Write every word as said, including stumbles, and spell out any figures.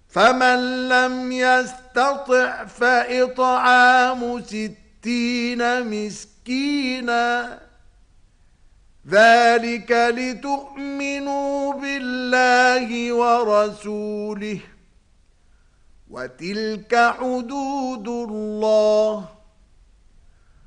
فمن لم يستطع فإطعام ستين مسكينا ذلك لتؤمنوا بالله ورسوله وتلك حدود الله